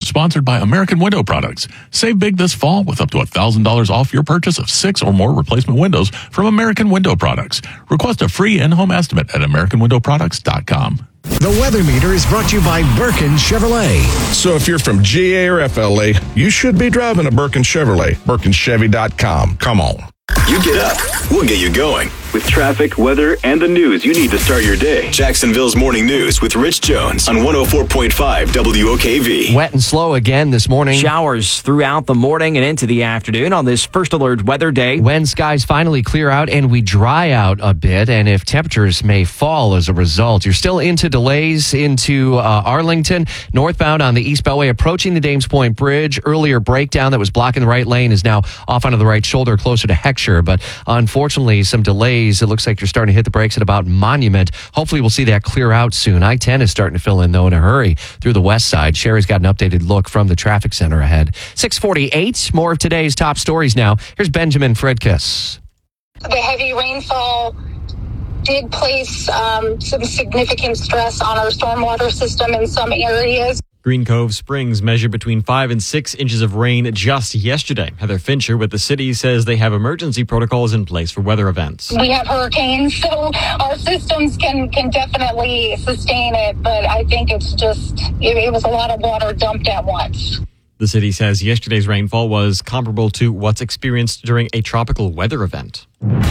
sponsored by American Window Products. Save big this fall with up to $1,000 off your purchase of 6 or more replacement windows from American Window Products. Request a free in-home estimate at AmericanWindowProducts.com. The Weather Meter is brought to you by Birkin Chevrolet. So if you're from GA or FLA, you should be driving a Birkin Chevrolet. BirkinChevy.com. Come on. You get up, we'll get you going. With traffic, weather, and the news you need to start your day. Jacksonville's Morning News with Rich Jones on 104.5 WOKV. Wet and slow again this morning. Showers throughout the morning and into the afternoon on this first alert weather day. When skies finally clear out and we dry out a bit, and if temperatures may fall as a result. You're still into delays into Arlington, northbound on the East Beltway, approaching the Dames Point Bridge. Earlier breakdown that was blocking the right lane is now off onto the right shoulder, closer to Heckscher. But unfortunately, some delays. It looks like you're starting to hit the brakes at about Monument. Hopefully, we'll see that clear out soon. I-10 is starting to fill in, though, in a hurry through the west side. Sherry's got an updated look from the traffic center ahead. 6:48. More of today's top stories now. Here's Benjamin Fredkiss. The heavy rainfall did place some significant stress on our stormwater system in some areas. Green Cove Springs measured between 5 and 6 inches of rain just yesterday. Heather Fincher with the city says they have emergency protocols in place for weather events. We have hurricanes, so our systems can definitely sustain it, but I think it's just, it was a lot of water dumped at once. The city says yesterday's rainfall was comparable to what's experienced during a tropical weather event.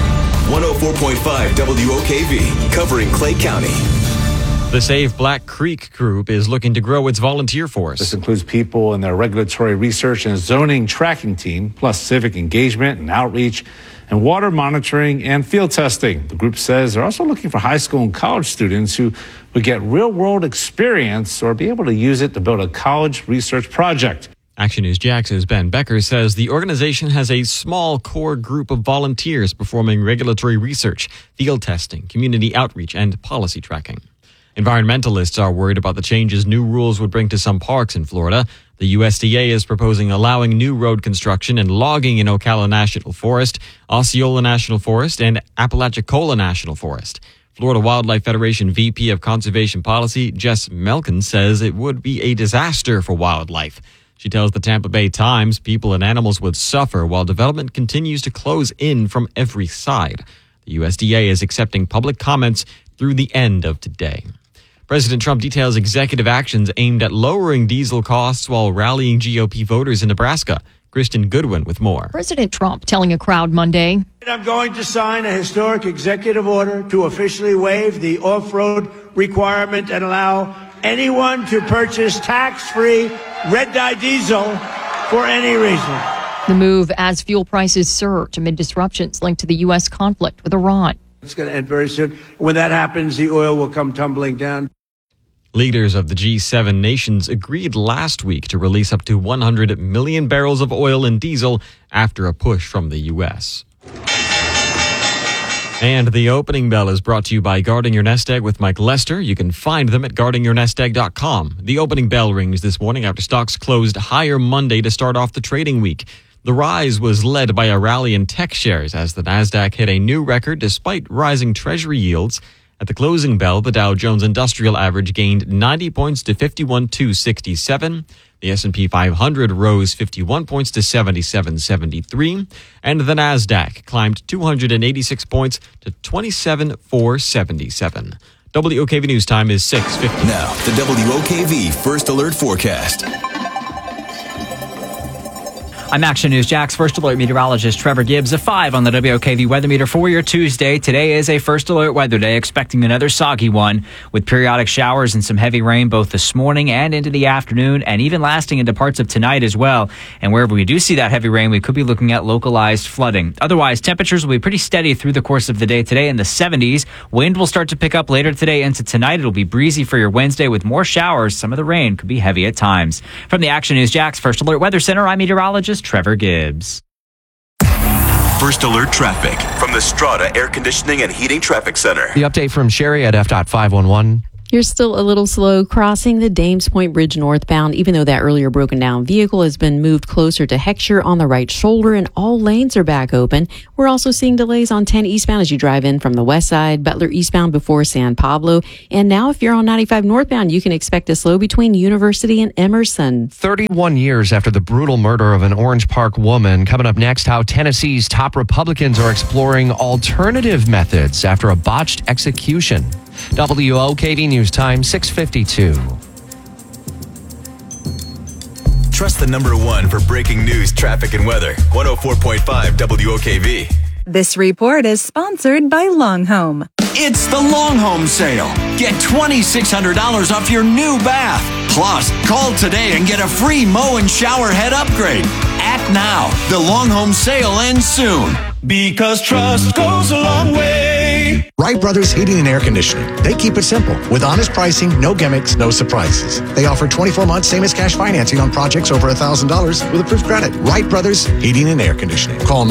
104.5 WOKV, covering Clay County. The Save Black Creek group is looking to grow its volunteer force. This includes people in their regulatory research and zoning tracking team, plus civic engagement and outreach, and water monitoring and field testing. The group says they're also looking for high school and college students who would get real-world experience or be able to use it to build a college research project. Action News Jax's Ben Becker says the organization has a small core group of volunteers performing regulatory research, field testing, community outreach, and policy tracking. Environmentalists are worried about the changes new rules would bring to some parks in Florida. The USDA is proposing allowing new road construction and logging in Ocala National Forest, Osceola National Forest, and Apalachicola National Forest. Florida Wildlife Federation VP of Conservation Policy, Jess Melkin, says it would be a disaster for wildlife. She tells the Tampa Bay Times people and animals would suffer while development continues to close in from every side. The USDA is accepting public comments through the end of today. President Trump details executive actions aimed at lowering diesel costs while rallying GOP voters in Nebraska. Kristen Goodwin with more. President Trump telling a crowd Monday, I'm going to sign a historic executive order to officially waive the off-road requirement and allow anyone to purchase tax-free red-dye diesel for any reason. The move as fuel prices surge amid disruptions linked to the U.S. conflict with Iran. It's going to end very soon. When that happens, the oil will come tumbling down. Leaders of the G7 nations agreed last week to release up to 100 million barrels of oil and diesel after a push from the U.S. And the opening bell is brought to you by Guarding Your Nest Egg with Mike Lester. You can find them at guardingyournestegg.com. The opening bell rings this morning after stocks closed higher Monday to start off the trading week. The rise was led by a rally in tech shares as the Nasdaq hit a new record despite rising Treasury yields. At the closing bell, the Dow Jones Industrial Average gained 90 points to 51,267. The S&P 500 rose 51 points to 7773. And the Nasdaq climbed 286 points to 27,477. WOKV News Time is 6:50. Now, the WOKV First Alert Forecast. I'm Action News Jax First Alert meteorologist Trevor Gibbs. A 5 on the WOKV weather meter for your Tuesday. Today is a First Alert weather day, expecting another soggy one with periodic showers and some heavy rain both this morning and into the afternoon, and even lasting into parts of tonight as well. And wherever we do see that heavy rain, we could be looking at localized flooding. Otherwise, temperatures will be pretty steady through the course of the day today in the 70s. Wind will start to pick up later today into tonight. It'll be breezy for your Wednesday with more showers. Some of the rain could be heavy at times. From the Action News Jax First Alert Weather Center, I'm meteorologist Trevor Gibbs. First Alert traffic from the Strata Air Conditioning and Heating Traffic Center. The update from Sherry at FDOT 511. You're still a little slow crossing the Dames Point Bridge northbound, even though that earlier broken down vehicle has been moved closer to Heckscher on the right shoulder and all lanes are back open. We're also seeing delays on 10 eastbound as you drive in from the west side, Butler eastbound before San Pablo. And now if you're on 95 northbound, you can expect a slow between University and Emerson. 31 years after the brutal murder of an Orange Park woman. Coming up next, how Tennessee's top Republicans are exploring alternative methods after a botched execution. WOKV News Time, 6:52. Trust the number one for breaking news, traffic, and weather. 104.5 WOKV. This report is sponsored by Long Home. It's the Long Home Sale. Get $2,600 off your new bath. Plus, call today and get a free mow and shower head upgrade. Act now. The Long Home Sale ends soon. Because trust goes a long way. Wright Brothers Heating and Air Conditioning. They keep it simple with honest pricing, no gimmicks, no surprises. They offer 24 months same as cash financing on projects over $1,000 with approved credit. Wright Brothers Heating and Air Conditioning. Call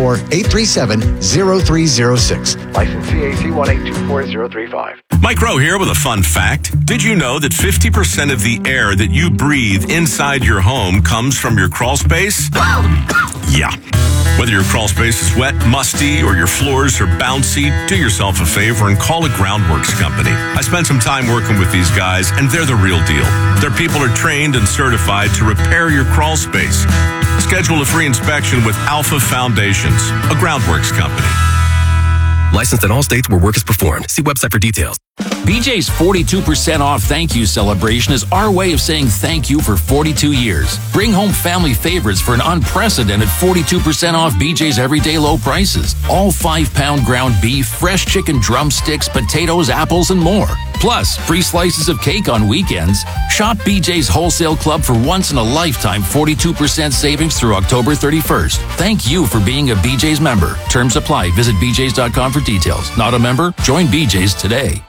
904-837-0306. License CAC 1824035. Mike Rowe here with a fun fact. Did you know that 50% of the air that you breathe inside your home comes from your crawl space? Yeah. Whether your crawl space is wet, musty, or your floors are bouncy, do yourself a favor and call a Groundworks company. I spent some time working with these guys, and they're the real deal. Their people are trained and certified to repair your crawl space. Schedule a free inspection with Alpha Foundations, a Groundworks company. Licensed in all states where work is performed. See website for details. BJ's 42% off thank you celebration is our way of saying thank you for 42 years. Bring home family favorites for an unprecedented 42% off BJ's everyday low prices. All 5-pound ground beef, fresh chicken drumsticks, potatoes, apples, and more. Plus, free slices of cake on weekends. Shop BJ's Wholesale Club for once-in-a-lifetime 42% savings through October 31st. Thank you for being a BJ's member. Terms apply. Visit bjs.com for details. Not a member? Join BJ's today.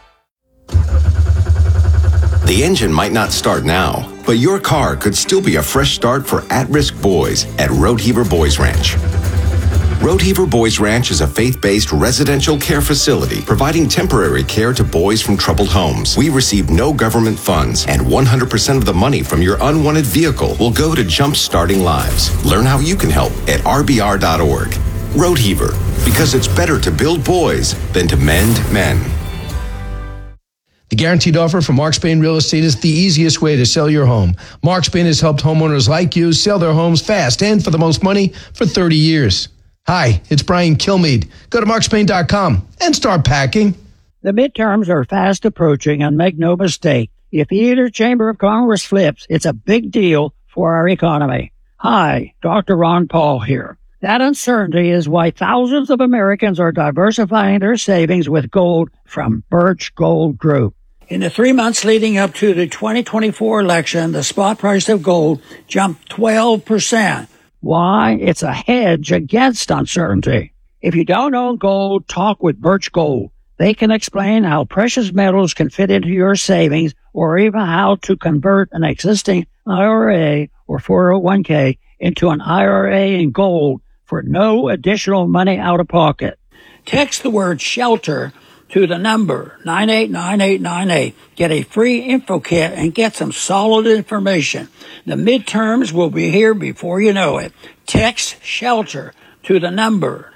The engine might not start now, but your car could still be a fresh start for at-risk boys at Roadheaver Boys Ranch. Roadheaver Boys Ranch is a faith-based residential care facility providing temporary care to boys from troubled homes. We receive no government funds, and 100% of the money from your unwanted vehicle will go to jump-starting lives. Learn how you can help at rbr.org. Roadheaver, because it's better to build boys than to mend men. The guaranteed offer from Mark Spain Real Estate is the easiest way to sell your home. Mark Spain has helped homeowners like you sell their homes fast and for the most money for 30 years. Hi, it's Brian Kilmeade. Go to markspain.com and start packing. The midterms are fast approaching, and make no mistake, if either chamber of Congress flips, it's a big deal for our economy. Hi, Dr. Ron Paul here. That uncertainty is why thousands of Americans are diversifying their savings with gold from Birch Gold Group. In the 3 months leading up to the 2024 election, the spot price of gold jumped 12%. Why? It's a hedge against uncertainty. If you don't own gold, talk with Birch Gold. They can explain how precious metals can fit into your savings, or even how to convert an existing IRA or 401k into an IRA in gold for no additional money out of pocket. Text the word SHELTER to the number 989898. Get a free info kit and get some solid information. The midterms will be here before you know it. Text SHELTER to the number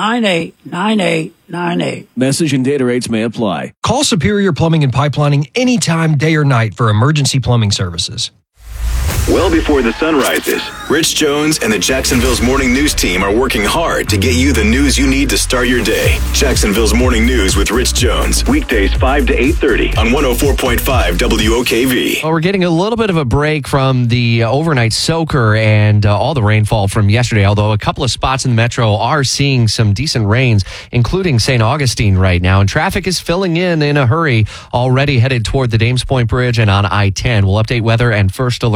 989898. Message and data rates may apply. Call Superior Plumbing and Pipelining anytime, day or night for emergency plumbing services. Well before the sun rises, Rich Jones and the Jacksonville's Morning News team are working hard to get you the news you need to start your day. Jacksonville's Morning News with Rich Jones. Weekdays 5 to 8:30 on 104.5 WOKV. Well, we're getting a little bit of a break from the overnight soaker and all the rainfall from yesterday, although a couple of spots in the metro are seeing some decent rains, including St. Augustine right now. And traffic is filling in a hurry, already headed toward the Dames Point Bridge and on I-10. We'll update weather and first alert traffic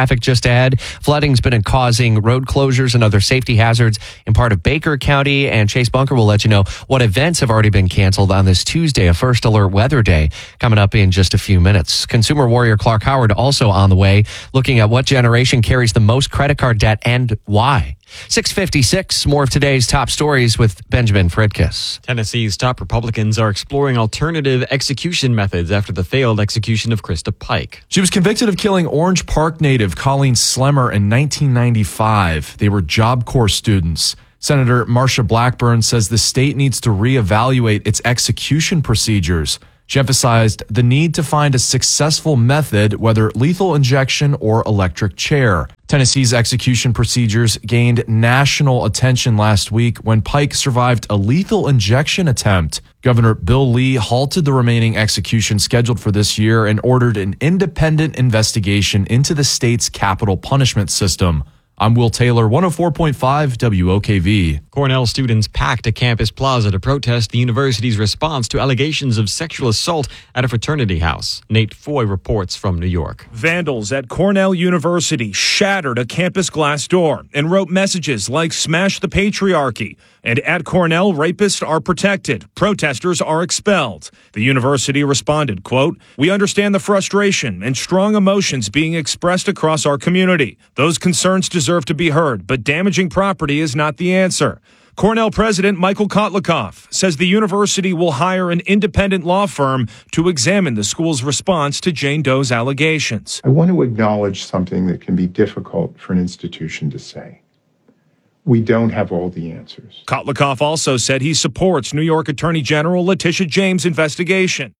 traffic just ahead. Flooding's been causing road closures and other safety hazards in part of Baker County. And Chase Bunker will let you know what events have already been canceled on this Tuesday, a first alert weather day, coming up in just a few minutes. Consumer warrior Clark Howard also on the way, looking at what generation carries the most credit card debt and why. 6:56, more of today's top stories with Benjamin Fredkiss. Tennessee's top Republicans are exploring alternative execution methods after the failed execution of Krista Pike. She was convicted of killing Orange Park native Colleen Slemmer in 1995. They were Job Corps students. Senator Marsha Blackburn says the state needs to reevaluate its execution procedures. She emphasized the need to find a successful method, whether lethal injection or electric chair. Tennessee's execution procedures gained national attention last week when Pike survived a lethal injection attempt. Governor Bill Lee halted the remaining execution scheduled for this year and ordered an independent investigation into the state's capital punishment system. I'm Will Taylor, 104.5 WOKV. Cornell students packed a campus plaza to protest the university's response to allegations of sexual assault at a fraternity house. Nate Foy reports from New York. Vandals at Cornell University shattered a campus glass door and wrote messages like "Smash the patriarchy" and "At Cornell, rapists are protected. Protesters are expelled." The university responded, quote, "We understand the frustration and strong emotions being expressed across our community. Those concerns deserve to be heard, but damaging property is not the answer." Cornell President Michael Kotlikoff says the university will hire an independent law firm to examine the school's response to Jane Doe's allegations. I want to acknowledge something that can be difficult for an institution to say. We don't have all the answers. Kotlikoff also said he supports New York Attorney General Letitia James' investigation.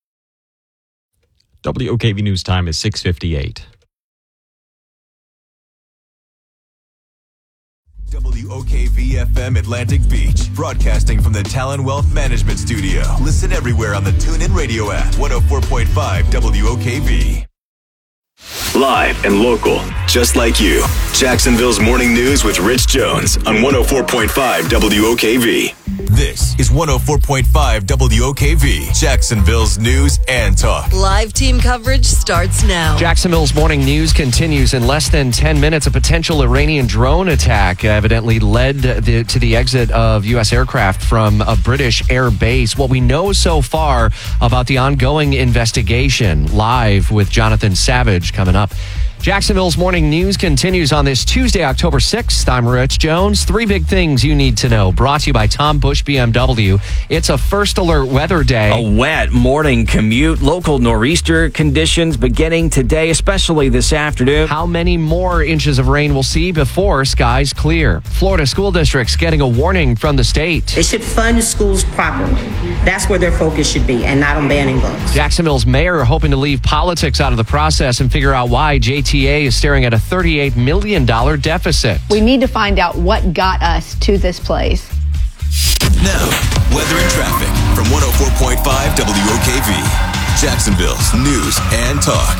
WOKV News Time is 6:58. WOKV-FM Atlantic Beach, broadcasting from the Talon Wealth Management Studio. Listen everywhere on the TuneIn Radio app. 104.5 WOKV. Live and local, just like you. Jacksonville's Morning News with Rich Jones on 104.5 WOKV. This is 104.5 WOKV, Jacksonville's news and talk. Live team coverage starts now. Jacksonville's morning news continues. In less than 10 minutes, a potential Iranian drone attack evidently led to the exit of U.S. aircraft from a British air base. What we know so far about the ongoing investigation, live with Jonathan Savage coming up. Jacksonville's morning news continues on this Tuesday, October 6th. I'm Rich Jones. 3 big things you need to know. Brought to you by Tom Bush BMW. It's a first alert weather day. A wet morning commute. Local nor'easter conditions beginning today, especially this afternoon. How many more inches of rain we'll see before skies clear? Florida school districts getting a warning from the state. They should fund schools properly. That's where their focus should be, and not on banning books. Jacksonville's mayor hoping to leave politics out of the process and figure out why JTA is staring at a $38 million deficit. We need to find out what got us to this place. Now, weather and traffic from 104.5 WOKV, Jacksonville's news and talk.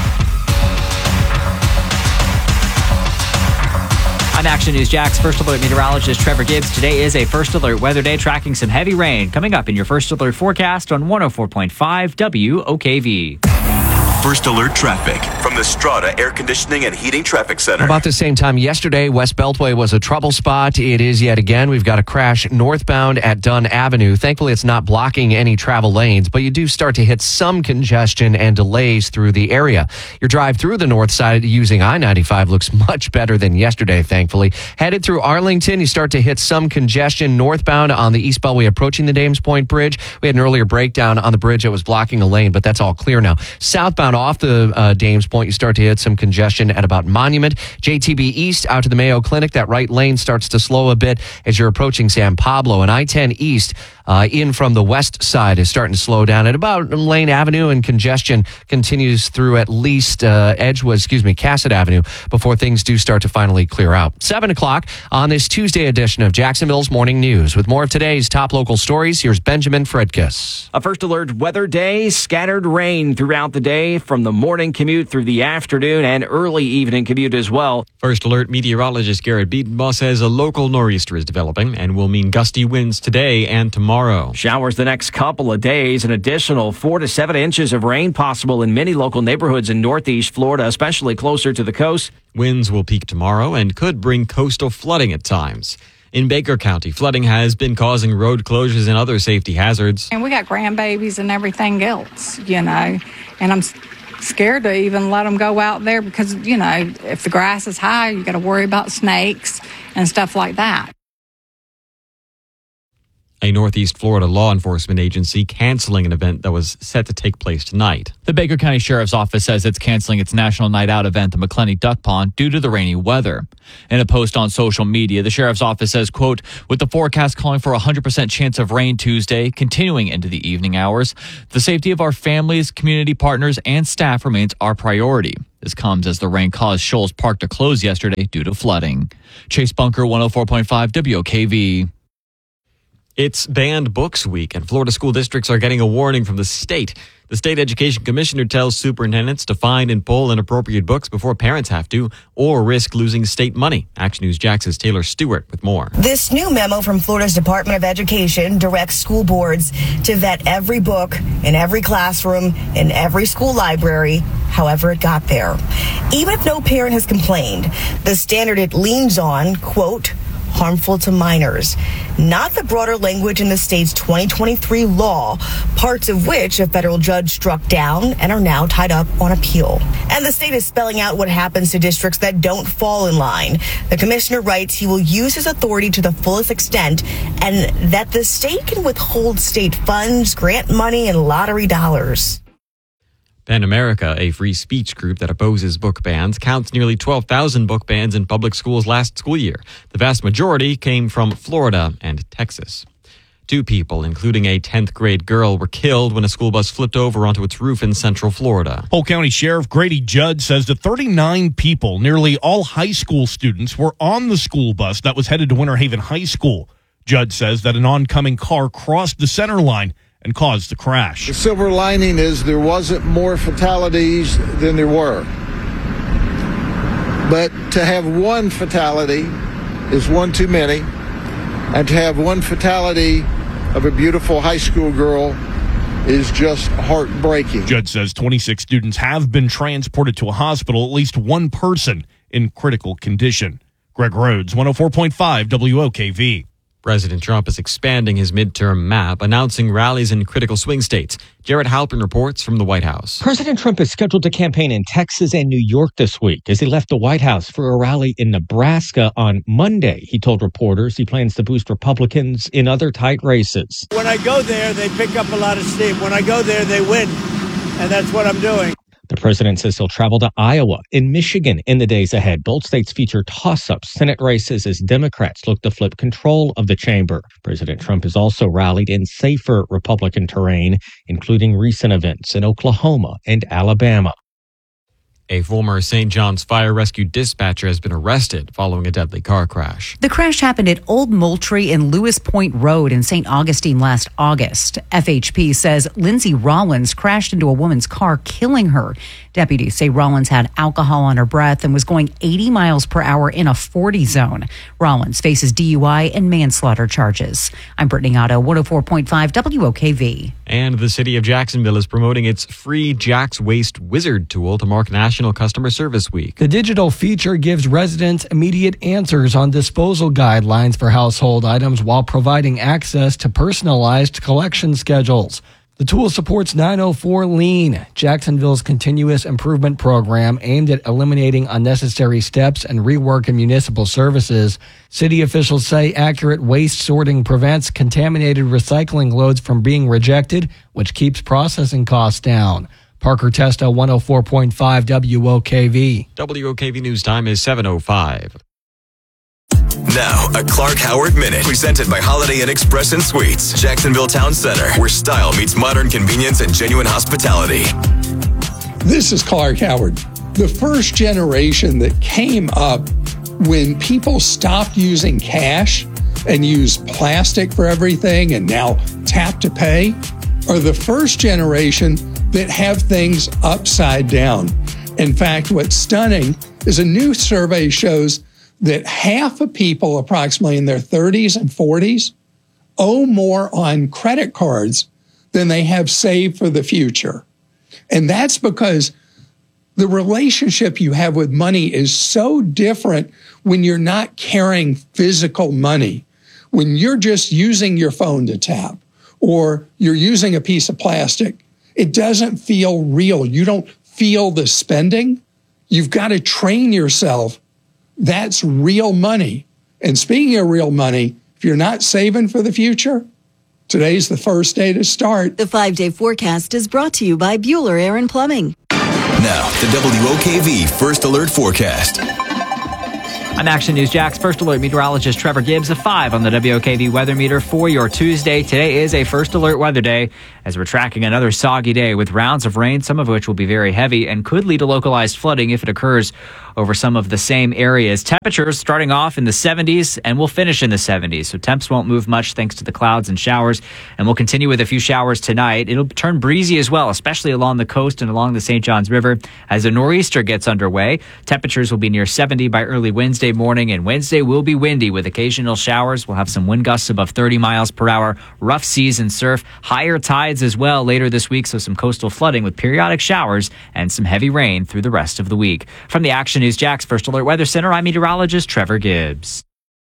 I'm Action News Jack's First Alert meteorologist Trevor Gibbs. Today is a First Alert weather day, tracking some heavy rain coming up in your First Alert forecast on 104.5 WOKV. First Alert traffic from the Strata Air Conditioning and Heating Traffic Center. About the same time yesterday, West Beltway was a trouble spot. It is yet again. We've got a crash northbound at Dunn Avenue. Thankfully, it's not blocking any travel lanes, but you do start to hit some congestion and delays through the area. Your drive through the north side using I-95 looks much better than yesterday, thankfully. Headed through Arlington, you start to hit some congestion northbound on the East Beltway approaching the Dames Point Bridge. We had an earlier breakdown on the bridge that was blocking a lane, but that's all clear now. Southbound off the Dames Point, you start to hit some congestion at about Monument. JTB East out to the Mayo Clinic, that right lane starts to slow a bit as you're approaching San Pablo. And I-10 East in from the west side is starting to slow down at about Lane Avenue, and congestion continues through at least Cassett Avenue before things do start to finally clear out. 7 o'clock on this Tuesday edition of Jacksonville's Morning News. With more of today's top local stories, here's Benjamin Fredkiss. A First Alert weather day, scattered rain throughout the day. safe from the morning commute through the afternoon and early evening commute as well. First Alert meteorologist Garrett Biedenbaugh says a local nor'easter is developing and will mean gusty winds today and tomorrow. Showers the next couple of days. An additional 4 to 7 inches of rain possible in many local neighborhoods in northeast Florida, especially closer to the coast. Winds will peak tomorrow and could bring coastal flooding at times. In Baker County, flooding has been causing road closures and other safety hazards. And we got grandbabies and everything else, and I'm scared to even let them go out there because, if the grass is high, you got to worry about snakes and stuff like that. A Northeast Florida law enforcement agency canceling an event that was set to take place tonight. The Baker County Sheriff's Office says it's canceling its National Night Out event at McClenny Duck Pond due to the rainy weather. In a post on social media, the Sheriff's Office says, quote, with the forecast calling for a 100% chance of rain Tuesday, continuing into the evening hours, the safety of our families, community partners, and staff remains our priority. This comes as the rain caused Shoals Park to close yesterday due to flooding. Chase Bunker, 104.5 WOKV. It's Banned Books Week, and Florida school districts are getting a warning from the state. The state education commissioner tells superintendents to find and pull inappropriate books before parents have to, or risk losing state money. Action News Jax's Taylor Stewart with more. This new memo from Florida's Department of Education directs school boards to vet every book in every classroom, in every school library, however it got there. Even if no parent has complained, the standard it leans on, quote, harmful to minors, not the broader language in the state's 2023 law, parts of which a federal judge struck down and are now tied up on appeal. And the state is spelling out what happens to districts that don't fall in line. The commissioner writes he will use his authority to the fullest extent and that the state can withhold state funds, grant money, and lottery dollars. PEN America, a free speech group that opposes book bans, counts nearly 12,000 book bans in public schools last school year. The vast majority came from Florida and Texas. 2 people, including a 10th grade girl, were killed when a school bus flipped over onto its roof in central Florida. Polk County Sheriff Grady Judd says the 39 people, nearly all high school students, were on the school bus that was headed to Winter Haven High School. Judd says that an oncoming car crossed the center line and caused the crash. The silver lining is there wasn't more fatalities than there were. But to have one fatality is one too many. And to have one fatality of a beautiful high school girl is just heartbreaking. Judd says 26 students have been transported to a hospital, at least one person in critical condition. Greg Rhodes, 104.5 WOKV. President Trump is expanding his midterm map, announcing rallies in critical swing states. Jared Halpern reports from the White House. President Trump is scheduled to campaign in Texas and New York this week as he left the White House for a rally in Nebraska on Monday. He told reporters he plans to boost Republicans in other tight races. When I go there, they pick up a lot of steam. When I go there, they win. And that's what I'm doing. The president says he'll travel to Iowa and Michigan in the days ahead. Both states feature toss-ups, Senate races as Democrats look to flip control of the chamber. President Trump has also rallied in safer Republican terrain, including recent events in Oklahoma and Alabama. A former St. John's fire rescue dispatcher has been arrested following a deadly car crash. The crash happened at Old Moultrie and Lewis Point Road in St. Augustine last August. FHP says Lindsay Rollins crashed into a woman's car, killing her. Deputies say Rollins had alcohol on her breath and was going 80 miles per hour in a 40 zone. Rollins faces DUI and manslaughter charges. I'm Brittany Otto, 104.5 WOKV. And the city of Jacksonville is promoting its free Jax Waste Wizard tool to mark National Customer Service Week. The digital feature gives residents immediate answers on disposal guidelines for household items while providing access to personalized collection schedules. The tool supports 904 Lean, Jacksonville's continuous improvement program aimed at eliminating unnecessary steps and rework in municipal services. City officials say accurate waste sorting prevents contaminated recycling loads from being rejected, which keeps processing costs down. Parker Testa, 104.5 WOKV. WOKV News Time is 7:05. Now, a Clark Howard Minute, presented by Holiday Inn Express and Suites, Jacksonville Town Center, where style meets modern convenience and genuine hospitality. This is Clark Howard. The first generation that came up when people stopped using cash and used plastic for everything and now tap to pay are the first generation that have things upside down. In fact, what's stunning is a new survey shows that half of people, approximately in their 30s and 40s, owe more on credit cards than they have saved for the future. And that's because the relationship you have with money is so different when you're not carrying physical money. When you're just using your phone to tap or you're using a piece of plastic, it doesn't feel real. You don't feel the spending. You've got to train yourself. That's real money. And speaking of real money, if you're not saving for the future, today's the first day to start. The 5-day forecast is brought to you by Bueller Aaron Plumbing. Now, the WOKV First Alert Forecast. On Action News Jax, First Alert meteorologist Trevor Gibbs, a 5 on the WOKV weather meter for your Tuesday. Today is a First Alert weather day as we're tracking another soggy day with rounds of rain, some of which will be very heavy and could lead to localized flooding if it occurs over some of the same areas. Temperatures starting off in the 70s and will finish in the 70s. So temps won't move much thanks to the clouds and showers. And we'll continue with a few showers tonight. It'll turn breezy as well, especially along the coast and along the St. Johns River as a nor'easter gets underway. Temperatures will be near 70 by early Wednesday morning, and Wednesday will be windy with occasional showers. We'll have some wind gusts above 30 miles per hour, rough seas and surf, higher tides as well later this week. So some coastal flooding with periodic showers and some heavy rain through the rest of the week. From the Action News Jax First Alert Weather Center, I'm meteorologist Trevor Gibbs.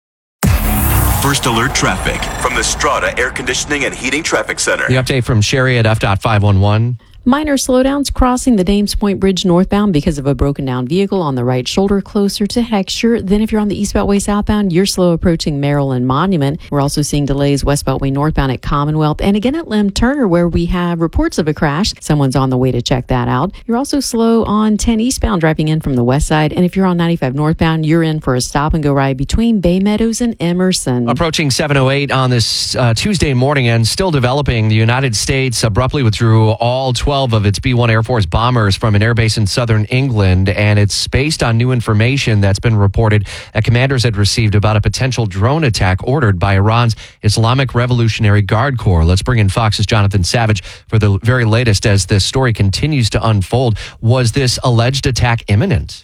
First Alert Traffic from the Strata Air Conditioning and Heating Traffic Center. The update from Sherry at FDOT 511. Minor slowdowns crossing the Dames Point Bridge northbound because of a broken down vehicle on the right shoulder closer to Heckscher. Then if you're on the East Beltway southbound, you're slow approaching Maryland Monument. We're also seeing delays West Beltway northbound at Commonwealth and again at Lem Turner where we have reports of a crash. Someone's on the way to check that out. You're also slow on 10 eastbound driving in from the west side. And if you're on 95 northbound, you're in for a stop and go ride between Bay Meadows and Emerson. Approaching 7:08 on this Tuesday morning and still developing, the United States abruptly withdrew all 12 of its B-1 Air Force bombers from an airbase in southern England, and it's based on new information that's been reported that commanders had received about a potential drone attack ordered by Iran's Islamic Revolutionary Guard Corps. Let's bring in Fox's Jonathan Savage for the very latest as this story continues to unfold. Was this alleged attack imminent?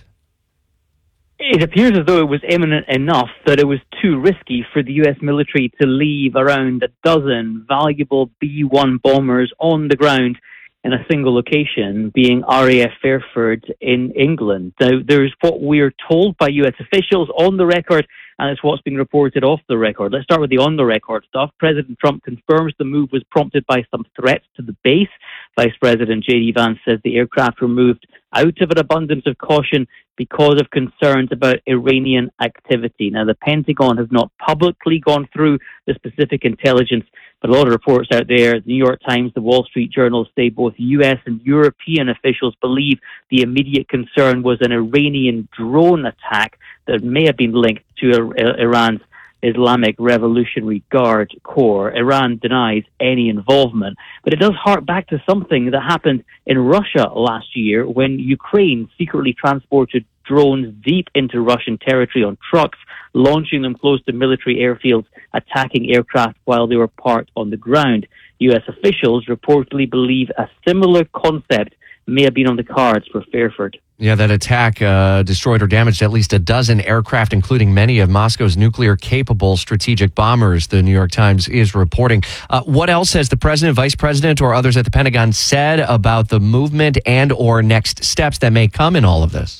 It appears as though it was imminent enough that it was too risky for the U.S. military to leave around a dozen valuable B-1 bombers on the ground in a single location, being RAF Fairford in England. Now, there's what we're told by U.S. officials on the record, and it's what's being reported off the record. Let's start with the on-the-record stuff. President Trump confirms the move was prompted by some threats to the base. Vice President J.D. Vance says the aircraft were moved out of an abundance of caution because of concerns about Iranian activity. Now, the Pentagon has not publicly gone through the specific intelligence, but a lot of reports out there, the New York Times, the Wall Street Journal, say both U.S. and European officials believe the immediate concern was an Iranian drone attack that may have been linked to Iran's Islamic Revolutionary Guard Corps. Iran denies any involvement, but it does hark back to something that happened in Russia last year when Ukraine secretly transported drones deep into Russian territory on trucks, launching them close to military airfields, attacking aircraft while they were parked on the ground. U.S. officials reportedly believe a similar concept may have been on the cards for Fairford. Yeah, that attack destroyed or damaged at least a dozen aircraft, including many of Moscow's nuclear-capable strategic bombers, the New York Times is reporting. What else has the president, vice president, or others at the Pentagon said about the movement and or next steps that may come in all of this?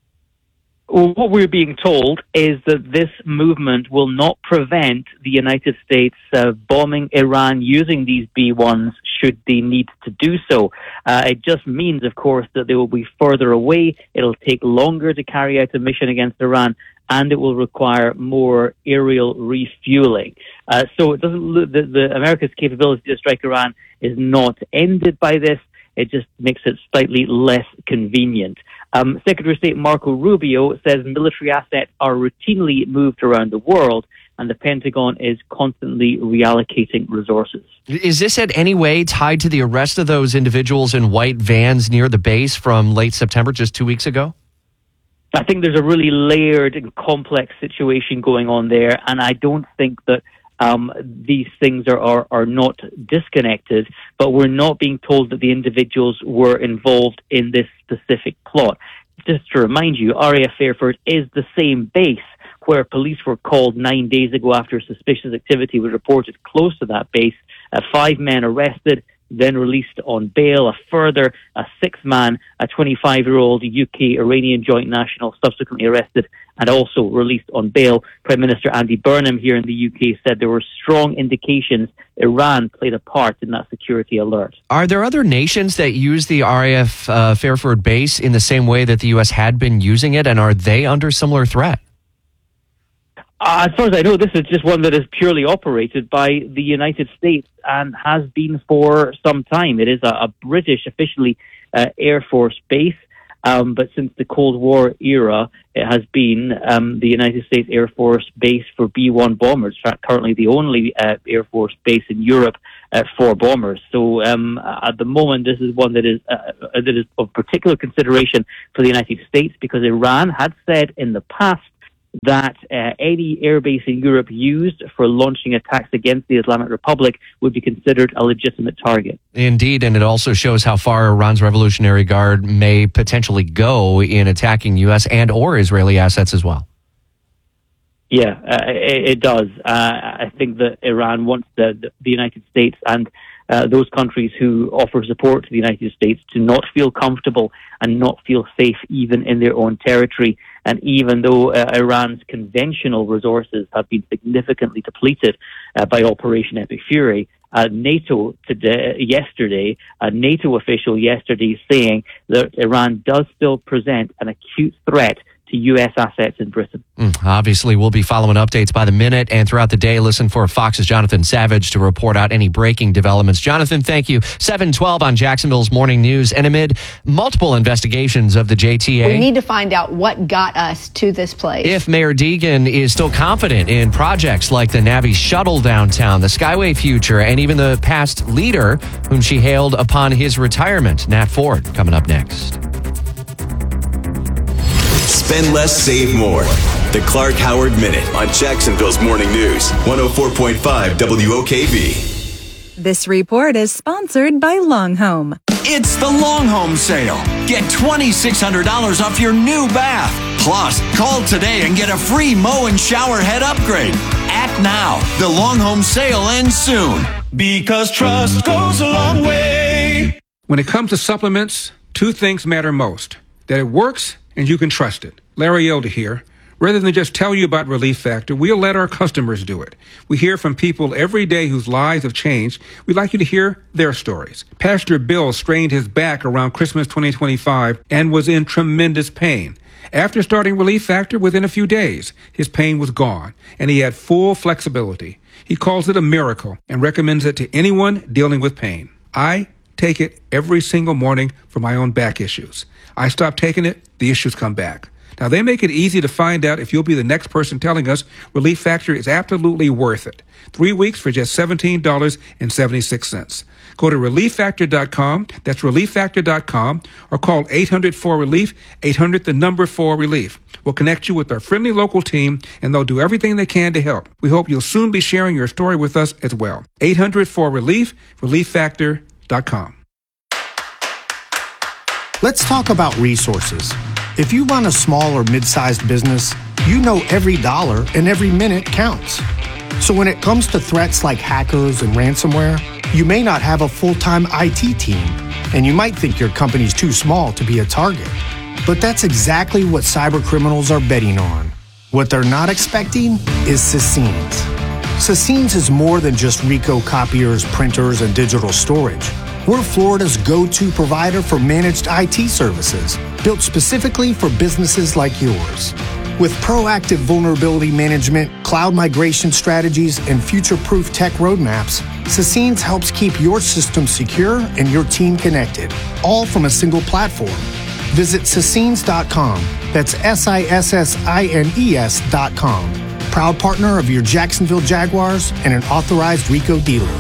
What we're being told is that this movement will not prevent the United States bombing Iran using these B-1s should they need to do so. It just means, of course, that they will be further away. It'll take longer to carry out a mission against Iran, and it will require more aerial refueling. So it doesn't look that the America's capability to strike Iran is not ended by this. It just makes it slightly less convenient. Secretary of State Marco Rubio says military assets are routinely moved around the world, and the Pentagon is constantly reallocating resources. Is this in any way tied to the arrest of those individuals in white vans near the base from late September, just 2 weeks ago? I think there's a really layered and complex situation going on there, and I don't think that these things are not disconnected, but we're not being told that the individuals were involved in this specific plot. Just to remind you, RAF Fairford is the same base where police were called 9 days ago after suspicious activity was reported close to that base. 5 men arrested, then released on bail. A further, a 6th man, a 25-year-old UK-Iranian joint national, subsequently arrested and also released on bail. Prime Minister Andy Burnham here in the UK said there were strong indications Iran played a part in that security alert. Are there other nations that use the RAF Fairford base in the same way that the U.S. had been using it, and are they under similar threat? As far as I know, this is just one that is purely operated by the United States and has been for some time. It is a British, officially, Air Force base, but since the Cold War era, it has been the United States Air Force base for B-1 bombers. In fact, currently the only Air Force base in Europe for bombers. So at the moment, this is one that is of particular consideration for the United States, because Iran had said in the past that any airbase in Europe used for launching attacks against the Islamic Republic would be considered a legitimate target. Indeed, and it also shows how far Iran's Revolutionary Guard may potentially go in attacking U.S. and or Israeli assets as well. Yeah, it does. I think that Iran wants the United States and those countries who offer support to the United States to not feel comfortable and not feel safe even in their own territory. And even though Iran's conventional resources have been significantly depleted by Operation Epic Fury, NATO yesterday, a NATO official yesterday saying that Iran does still present an acute threat to U.S. assets in Britain. Obviously, we'll be following updates by the minute and throughout the day. Listen for Fox's Jonathan Savage to report out any breaking developments. Jonathan, thank you. 7:12 on Jacksonville's Morning News. And amid multiple investigations of the JTA, we need to find out what got us to this place. If Mayor Deegan is still confident in projects like the Navy shuttle downtown, the Skyway future, and even the past leader whom she hailed upon his retirement, Nat Ford, coming up next. Spend less, save more. The Clark Howard Minute on Jacksonville's Morning News, 104.5 WOKV. This report is sponsored by Long Home. It's the Long Home sale. Get $2,600 off your new bath. Plus, call today and get a free mow and shower head upgrade. Act now. The Long Home sale ends soon. Because trust goes a long way. When it comes to supplements, 2 things matter most: that it works and you can trust it. Larry Elder here. Rather than just tell you about Relief Factor, we'll let our customers do it. We hear from people every day whose lives have changed. We'd like you to hear their stories. Pastor Bill strained his back around Christmas 2025 and was in tremendous pain. After starting Relief Factor, within a few days, his pain was gone, and he had full flexibility. He calls it a miracle and recommends it to anyone dealing with pain. I take it every single morning for my own back issues. I stop taking it, the issues come back. Now, they make it easy to find out if you'll be the next person telling us Relief Factor is absolutely worth it. 3 weeks for just $17.76. Go to ReliefFactor.com, that's ReliefFactor.com, or call 800-4RELIEF, 800-4RELIEF. We'll connect you with our friendly local team, and they'll do everything they can to help. We hope you'll soon be sharing your story with us as well. 800-4RELIEF, ReliefFactor.com. Let's talk about resources. If you run a small or mid-sized business, you know every dollar and every minute counts. So when it comes to threats like hackers and ransomware, you may not have a full-time IT team, and you might think your company's too small to be a target. But that's exactly what cyber criminals are betting on. What they're not expecting is Sassines. Sassines is more than just Ricoh copiers, printers, and digital storage. We're Florida's go-to provider for managed IT services, built specifically for businesses like yours. With proactive vulnerability management, cloud migration strategies, and future-proof tech roadmaps, Sassines helps keep your system secure and your team connected, all from a single platform. Visit Sassines.com. That's SISSINES.com. Proud partner of your Jacksonville Jaguars and an authorized Ricoh dealer.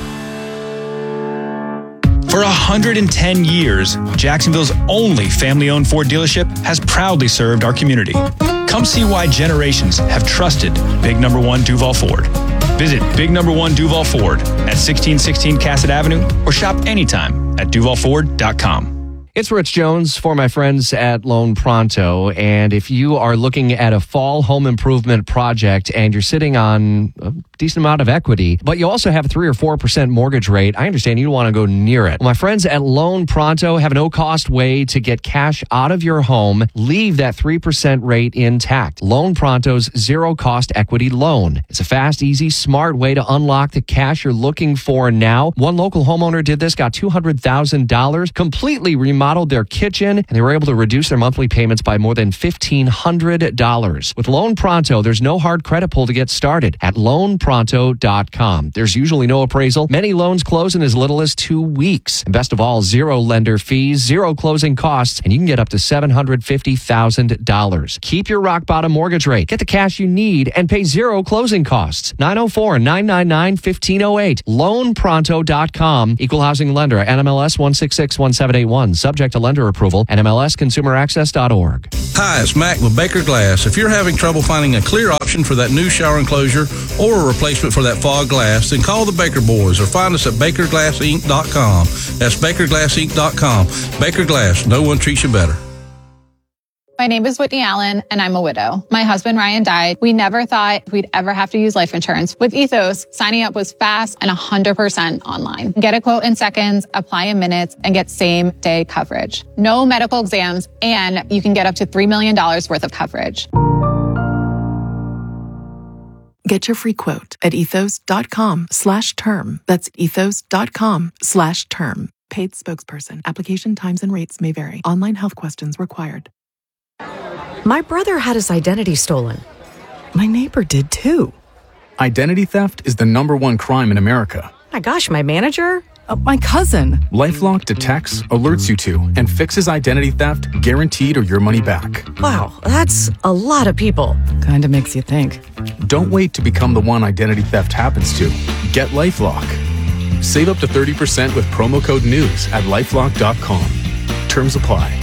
For 110 years, Jacksonville's only family-owned Ford dealership has proudly served our community. Come see why generations have trusted Big Number 1 Duval Ford. Visit Big Number 1 Duval Ford at 1616 Cassett Avenue or shop anytime at duvalford.com. It's Rich Jones for my friends at Loan Pronto. And if you are looking at a fall home improvement project and you're sitting on a decent amount of equity, but you also have a 3 or 4% mortgage rate, I understand you don't want to go near it. Well, my friends at Loan Pronto have a no-cost way to get cash out of your home, leave that 3% rate intact. Loan Pronto's zero-cost equity loan. It's a fast, easy, smart way to unlock the cash you're looking for now. One local homeowner did this, got $200,000, completely remodeled their kitchen, and they were able to reduce their monthly payments by more than $1,500. With Loan Pronto, there's no hard credit pull to get started at loanpronto.com. There's usually no appraisal. Many loans close in as little as 2 weeks. And best of all, zero lender fees, zero closing costs, and you can get up to $750,000. Keep your rock bottom mortgage rate. Get the cash you need and pay zero closing costs. 904-999-1508. Loanpronto.com. Equal housing lender. NMLS 1661781. Subject to lender approval. NMLSconsumeraccess.org. Hi, it's Mac with Baker Glass. If you're having trouble finding a clear option for that new shower enclosure or a replacement for that fog glass, then call the Baker Boys or find us at BakerGlassInc.com. That's BakerGlassInc.com. Baker Glass, no one treats you better. My name is Whitney Allen, and I'm a widow. My husband, Ryan, died. We never thought we'd ever have to use life insurance. With Ethos, signing up was fast and 100% online. Get a quote in seconds, apply in minutes, and get same-day coverage. No medical exams, and you can get up to $3 million worth of coverage. Get your free quote at ethos.com/term. That's ethos.com/term. Paid spokesperson. Application times and rates may vary. Online health questions required. My brother had his identity stolen. My neighbor did too. Identity theft is the #1 crime in America. My gosh, my manager? My cousin. LifeLock detects, alerts you to, and fixes identity theft guaranteed or your money back. Wow, that's a lot of people. Kinda makes you think. Don't wait to become the one identity theft happens to. Get LifeLock. Save up to 30% with promo code NEWS at LifeLock.com. Terms apply.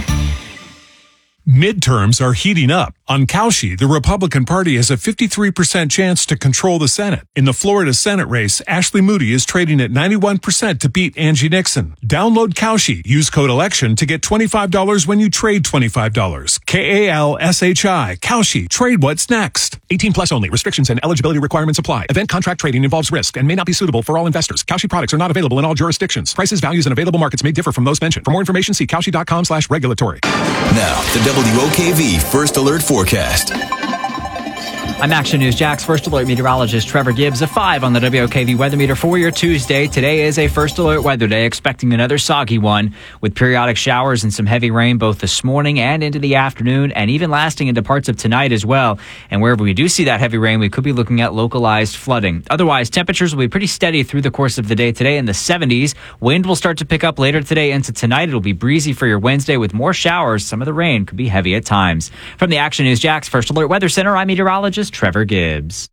Midterms are heating up. On Cauchy, the Republican Party has a 53% chance to control the Senate. In the Florida Senate race, Ashley Moody is trading at 91% to beat Angie Nixon. Download Cauchy. Use code ELECTION to get $25 when you trade $25. KALSHI. Cauchy. Trade what's next. 18 plus only. Restrictions and eligibility requirements apply. Event contract trading involves risk and may not be suitable for all investors. Cauchy products are not available in all jurisdictions. Prices, values, and available markets may differ from those mentioned. For more information, see Cauchy.com/regulatory. Now, the WOKV First Alert Forecast. I'm Action News Jack's First Alert meteorologist Trevor Gibbs. A 5 on the WOKV weather meter for your Tuesday. Today is a First Alert weather day, expecting another soggy one with periodic showers and some heavy rain both this morning and into the afternoon, and even lasting into parts of tonight as well. And wherever we do see that heavy rain, we could be looking at localized flooding. Otherwise, temperatures will be pretty steady through the course of the day today in the 70s. Wind will start to pick up later today into tonight. It'll be breezy for your Wednesday with more showers. Some of the rain could be heavy at times. From the Action News Jack's First Alert Weather Center, I'm meteorologist Trevor Gibbs.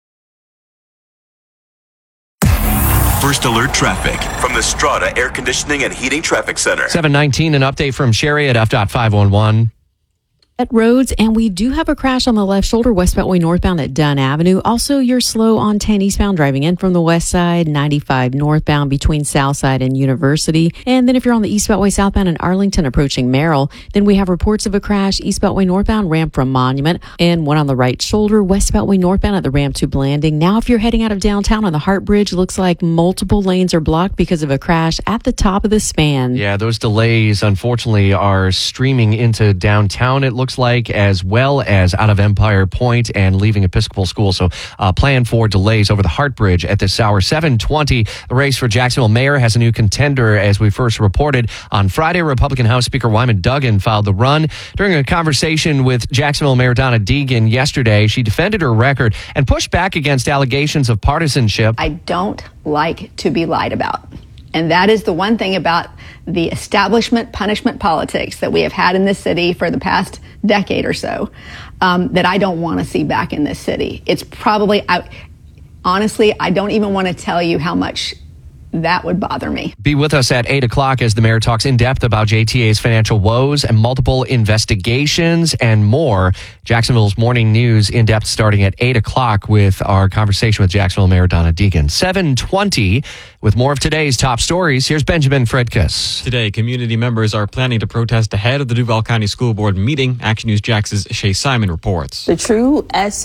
First Alert traffic from the Strata Air Conditioning and Heating Traffic Center. 7:19, an update from Sherry at F.511. At roads, and we do have a crash on the left shoulder, West Beltway northbound at Dunn Avenue. Also, you're slow on 10 eastbound driving in from the west side, 95 northbound between Southside and University. And then if you're on the East Beltway southbound in Arlington approaching Merrill, then we have reports of a crash, East Beltway northbound ramp from Monument, and one on the right shoulder, West Beltway northbound at the ramp to Blanding. Now, if you're heading out of downtown on the Hart Bridge, looks like multiple lanes are blocked because of a crash at the top of the span. Yeah, those delays, unfortunately, are streaming into downtown, it looks like, as well as out of Empire Point and leaving Episcopal School. So plan for delays over the Hart Bridge at this hour. 7:20, the race for Jacksonville mayor has a new contender, as we first reported. On Friday, Republican House Speaker Wyman Duggan filed the run. During a conversation with Jacksonville Mayor Donna Deegan yesterday, she defended her record and pushed back against allegations of partisanship. I don't like to be lied about. And that is the one thing about the establishment punishment politics that we have had in this city for the past decade or so, that I don't want to see back in this city. It's probably, honestly, I don't even want to tell you how much that would bother me. Be with us at 8 o'clock as the mayor talks in depth about JTA's financial woes and multiple investigations and more. Jacksonville's Morning News in depth starting at 8 o'clock with our conversation with Jacksonville Mayor Donna Deegan. 7:20 with more of today's top stories. Here's Benjamin Fredkus. Today, community members are planning to protest ahead of the Duval County School Board meeting. Action News Jax's Shay Simon reports. The True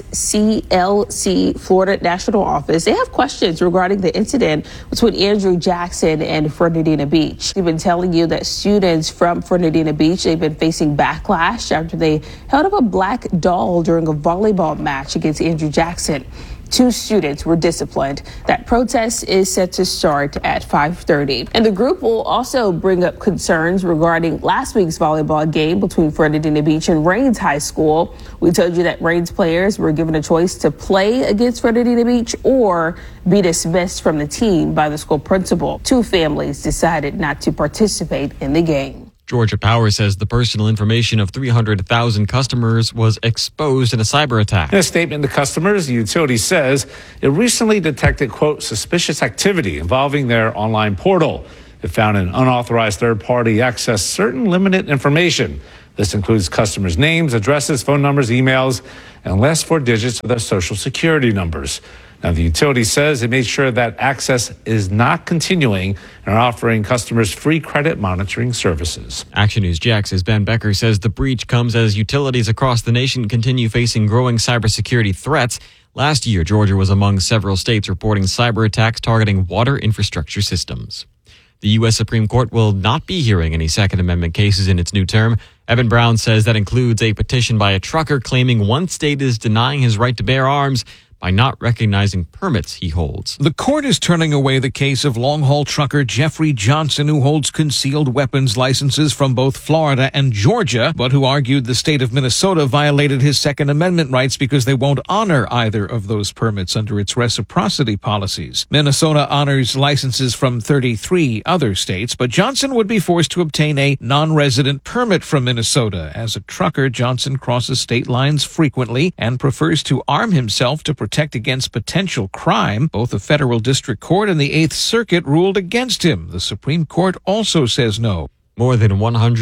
SCLC Florida National Office, they have questions regarding the incident between Andrew Jackson and Fernandina Beach. They've been telling you that students from Fernandina Beach, they've been facing backlash after they held up a black doll during a volleyball match against Andrew Jackson. 2 students were disciplined. That protest is set to start at 5:30. And the group will also bring up concerns regarding last week's volleyball game between Fernandina Beach and Raines High School. We told you that Raines players were given a choice to play against Fernandina Beach or be dismissed from the team by the school principal. 2 families decided not to participate in the game. Georgia Power says the personal information of 300,000 customers was exposed in a cyber attack. In a statement to customers, the utility says it recently detected, quote, suspicious activity involving their online portal. It found an unauthorized third party access certain limited information. This includes customers' names, addresses, phone numbers, emails, and last 4 digits of their social security numbers. Now, the utility says it made sure that access is not continuing and are offering customers free credit monitoring services. Action News Jax's Ben Becker says the breach comes as utilities across the nation continue facing growing cybersecurity threats. Last year, Georgia was among several states reporting cyber attacks targeting water infrastructure systems. The U.S. Supreme Court will not be hearing any Second Amendment cases in its new term. Evan Brown says that includes a petition by a trucker claiming one state is denying his right to bear arms by not recognizing permits he holds. The court is turning away the case of long-haul trucker Jeffrey Johnson, who holds concealed weapons licenses from both Florida and Georgia, but who argued the state of Minnesota violated his Second Amendment rights because they won't honor either of those permits under its reciprocity policies. Minnesota honors licenses from 33 other states, but Johnson would be forced to obtain a non-resident permit from Minnesota. As a trucker, Johnson crosses state lines frequently and prefers to arm himself to protect against potential crime. Both the federal district court and the 8th Circuit ruled against him. The Supreme Court also says no. More than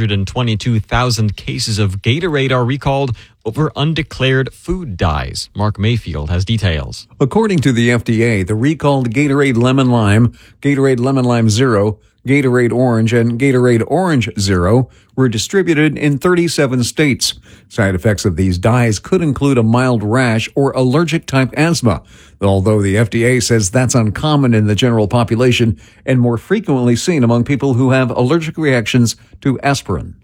122,000 cases of Gatorade are recalled over undeclared food dyes. Mark Mayfield has details. According to the FDA, the recalled Gatorade Lemon Lime, Gatorade Lemon Lime Zero, Gatorade Orange, and Gatorade Orange Zero were distributed in 37 states. Side effects of these dyes could include a mild rash or allergic-type asthma, although the FDA says that's uncommon in the general population and more frequently seen among people who have allergic reactions to aspirin.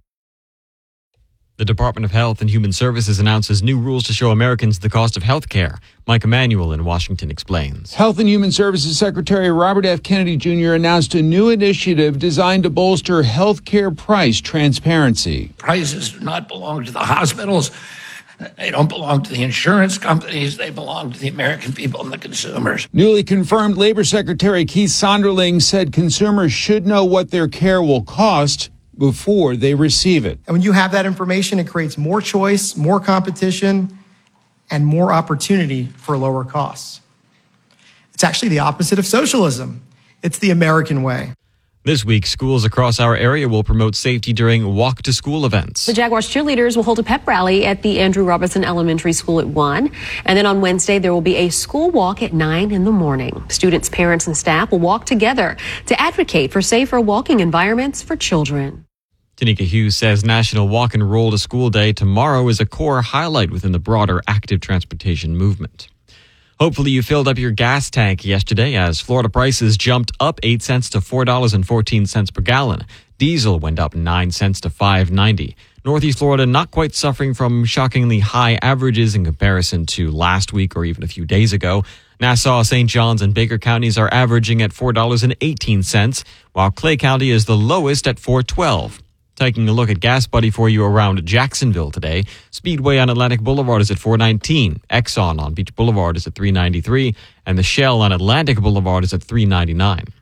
The Department of Health and Human Services announces new rules to show Americans the cost of health care. Mike Emanuel in Washington explains. Health and Human Services Secretary Robert F. Kennedy Jr. announced a new initiative designed to bolster health care price transparency. Prices do not belong to the hospitals. They don't belong to the insurance companies. They belong to the American people and the consumers. Newly confirmed Labor Secretary Keith Sonderling said consumers should know what their care will cost before they receive it. And when you have that information, it creates more choice, more competition, and more opportunity for lower costs. It's actually the opposite of socialism. It's the American way. This week, schools across our area will promote safety during walk-to-school events. The Jaguars cheerleaders will hold a pep rally at the Andrew Robinson Elementary School at 1. And then on Wednesday, there will be a school walk at 9 in the morning. Students, parents, and staff will walk together to advocate for safer walking environments for children. Tanika Hughes says National Walk and Roll to School Day tomorrow is a core highlight within the broader active transportation movement. Hopefully you filled up your gas tank yesterday as Florida prices jumped up 8 cents to $4.14 per gallon. Diesel went up 9 cents to $5.90. Northeast Florida not quite suffering from shockingly high averages in comparison to last week or even a few days ago. Nassau, St. Johns, and Baker counties are averaging at $4.18, while Clay County is the lowest at $4.12. Taking a look at Gas Buddy for you around Jacksonville today. Speedway on Atlantic Boulevard is at $4.19. Exxon on Beach Boulevard is at $3.93. And the Shell on Atlantic Boulevard is at $3.99.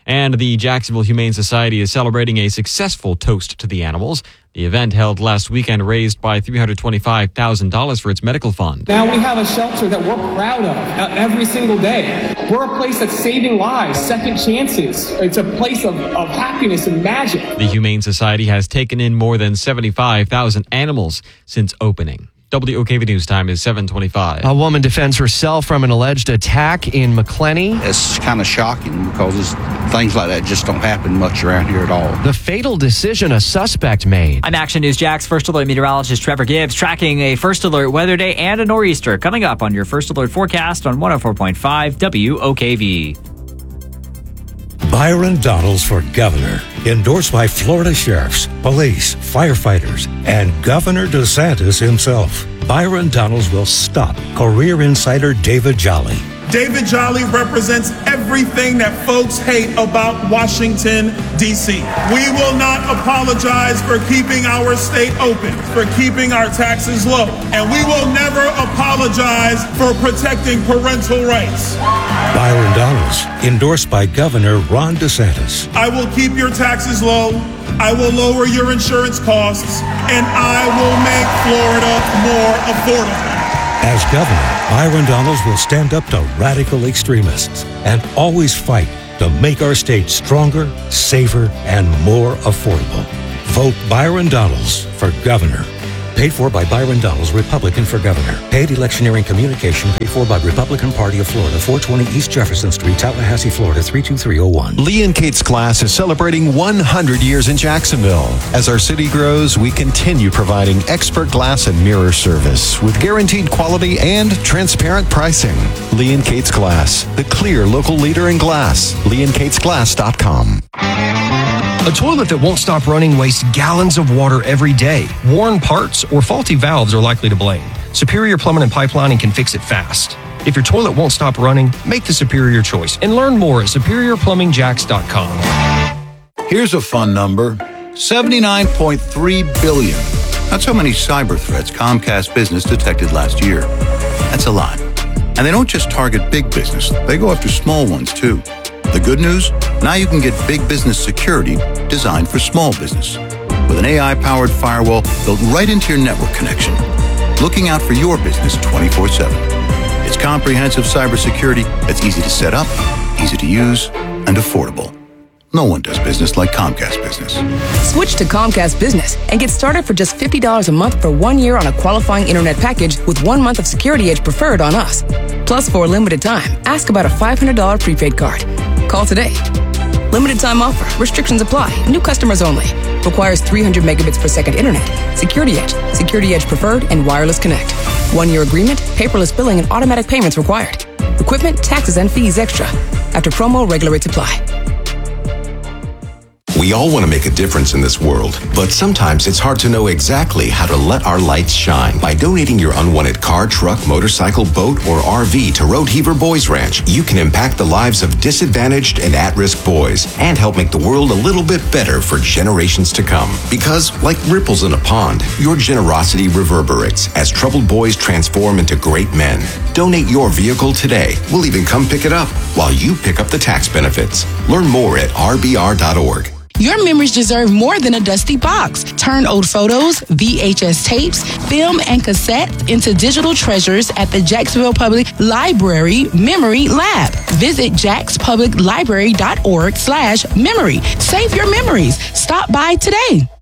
And the Jacksonville Humane Society is celebrating a successful toast to the animals. The event held last weekend raised by $325,000 for its medical fund. Now we have a shelter that we're proud of every single day. We're a place that's saving lives, second chances. It's a place of happiness and magic. The Humane Society has taken in more than 75,000 animals since opening. WOKV News Time is 7:25. A woman defends herself from an alleged attack in McClenny. It's kind of shocking because things like that just don't happen much around here at all. The fatal decision a suspect made. I'm Action News Jack's First Alert meteorologist Trevor Gibbs tracking a First Alert weather day and a nor'easter coming up on your First Alert forecast on 104.5 WOKV. Byron Donalds for governor. Endorsed by Florida sheriffs, police, firefighters, and Governor DeSantis himself. Byron Donalds will stop career insider David Jolly. David Jolly represents everything that folks hate about Washington, D.C. We will not apologize for keeping our state open, for keeping our taxes low, and we will never apologize for protecting parental rights. Byron Donalds, endorsed by Governor Ron DeSantis. I will keep your taxes low, I will lower your insurance costs, and I will make Florida more affordable. As governor, Byron Donalds will stand up to radical extremists and always fight to make our state stronger, safer, and more affordable. Vote Byron Donalds for governor. Paid for by Byron Donalds, Republican for governor. Paid electioneering communication paid for by Republican Party of Florida, 420 East Jefferson Street, Tallahassee, Florida, 32301. Lee and Kate's Glass is celebrating 100 years in Jacksonville. As our city grows, we continue providing expert glass and mirror service with guaranteed quality and transparent pricing. Lee and Kate's Glass, the clear local leader in glass. LeeandKatesGlass.com. A toilet that won't stop running wastes gallons of water every day. Worn parts or faulty valves are likely to blame. Superior Plumbing and Pipelining can fix it fast. If your toilet won't stop running, make the superior choice and learn more at superiorplumbingjacks.com. Here's a fun number, 79.3 billion. That's how many cyber threats Comcast Business detected last year. That's a lot. And they don't just target big business, they go after small ones too. The good news? Now you can get big business security designed for small business with an AI-powered firewall built right into your network connection, looking out for your business 24/7. It's comprehensive cybersecurity that's easy to set up, easy to use, and affordable. No one does business like Comcast Business. Switch to Comcast Business and get started for just $50 a month for 1 year on a qualifying internet package with 1 month of Security Edge Preferred on us. Plus, for a limited time, ask about a $500 prepaid card. Call today. Limited time offer. Restrictions apply. New customers only. Requires 300 megabits per second internet. Security Edge, Security Edge Preferred, and Wireless Connect. 1 year agreement, paperless billing, and automatic payments required. Equipment, taxes, and fees extra. After promo, regular rates apply. We all want to make a difference in this world, but sometimes it's hard to know exactly how to let our lights shine. By donating your unwanted car, truck, motorcycle, boat, or RV to Road Heaver Boys Ranch, you can impact the lives of disadvantaged and at-risk boys and help make the world a little bit better for generations to come. Because, like ripples in a pond, your generosity reverberates as troubled boys transform into great men. Donate your vehicle today. We'll even come pick it up while you pick up the tax benefits. Learn more at rbr.org. Your memories deserve more than a dusty box. Turn old photos, VHS tapes, film, and cassettes into digital treasures at the Jacksonville Public Library Memory Lab. Visit jackspubliclibrary.org/memory. Save your memories. Stop by today.